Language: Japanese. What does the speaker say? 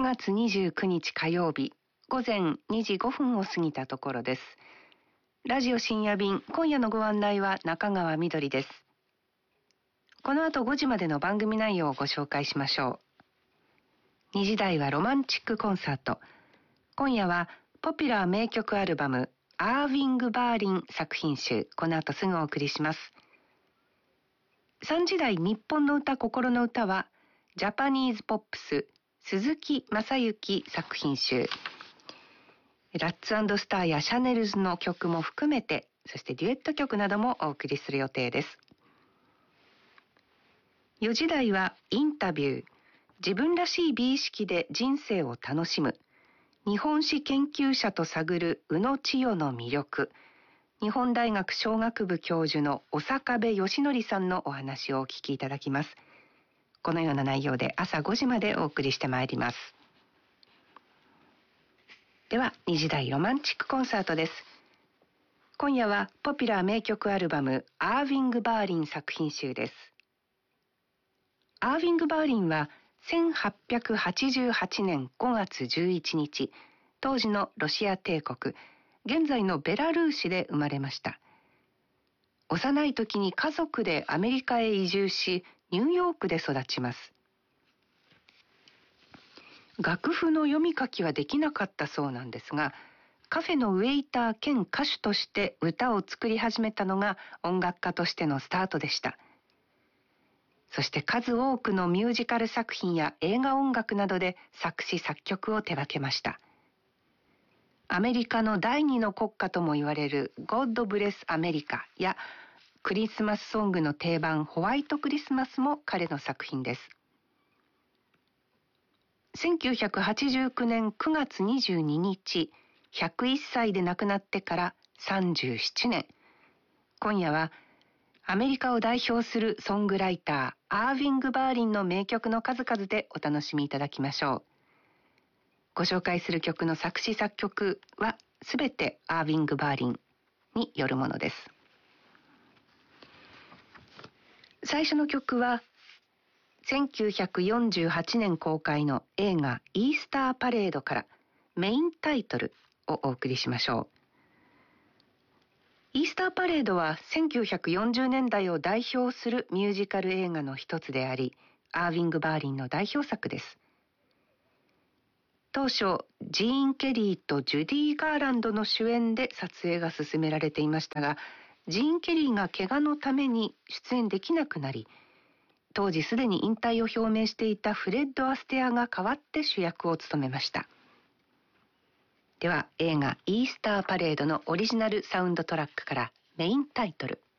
月29日火曜日、午前2時5分を過ぎたところです。ラジオ深夜便、今夜のご案内は中川みどりです。この後5時までの番組内容をご紹介しましょう。2時台はロマンチックコンサート。今夜はポピュラー名曲アルバムアーヴィング・バーリン作品集、この後すぐお送りします。3時台日本の歌心の歌はジャパニーズポップス鈴木雅之作品集。ラッツ&スターやシャネルズの曲も含めて、そしてデュエット曲などもお送りする予定です。4時台はインタビュー、自分らしい美意識で人生を楽しむ、日本史研究者と探る宇野千代の魅力、日本大学商学部教授の小坂部義則さんのお話をお聞きいただきます。このような内容で朝5時までお送りしてまいります。では2時台ロマンチックコンサートです。今夜はポピュラー名曲アルバムアーヴィング・バーリン作品集です。アーヴィング・バーリンは1888年5月11日、当時のロシア帝国、現在のベラルーシで生まれました。幼い時に家族でアメリカへ移住し、ニューヨークで育ちます。楽譜の読み書きはできなかったそうなんですが、カフェのウェイター兼歌手として歌を作り始めたのが音楽家としてのスタートでした。そして数多くのミュージカル作品や映画音楽などで作詞作曲を手掛けました。アメリカの第二の国歌とも言われる God Bless America やクリスマスソングの定番ホワイトクリスマスも彼の作品です。1989年9月22日、101歳で亡くなってから37年。今夜はアメリカを代表するソングライター、アーヴィング・バーリンの名曲の数々でお楽しみいただきましょう。ご紹介する曲の作詞作曲はすべてアーヴィング・バーリンによるものです。最初の曲は1948年公開の映画イースターパレードからメインタイトルをお送りしましょう。イースターパレードは1940年代を代表するミュージカル映画の一つであり、アーヴィング・バーリンの代表作です。当初、ジーン・ケリーとジュディ・ガーランドの主演で撮影が進められていましたが、ジーン・ケリーが怪我のために出演できなくなり、当時すでに引退を表明していたフレッド・アステアが代わって主役を務めました。では映画イースターパレードのオリジナルサウンドトラックからメインタイトル。